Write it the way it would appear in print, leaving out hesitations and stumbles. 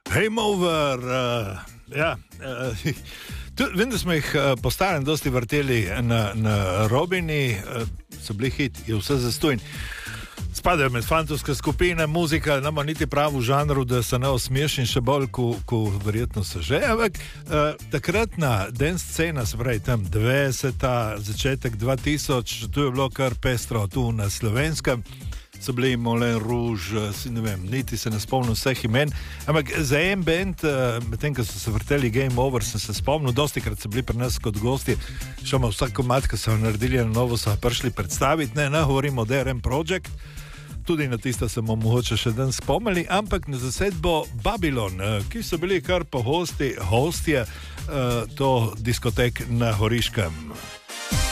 Game over. Vem, da smo jih po starem dosti vrteli na Robini, so bili hit, je vse zastojn. Spadajo med fantovske skupine, muzika, nama niti prav v žanru, da se ne osmešim še bolj, ko verjetno se že. Ampak takratna dance scena, se pravi tam 90-ta, začetek 2000, tu je bilo kar pestro, tu na Slovenskem. So bili Moulin Rouge, ne vem, niti se ne spomnim vseh imen, ampak za en band, medtem ko so se vrteli Game Over, sem se spomnil, dosti krat so bili pri nas kot gosti, šoma vsak komad, ko so naredili na novo, so prišli predstaviti, ne govorimo o DRM Project, tudi na tisto se bomo mogoče še dan spomnili, ampak na zasedbo Babylon, ki so bili kar po hostje to diskotek na Horiškem.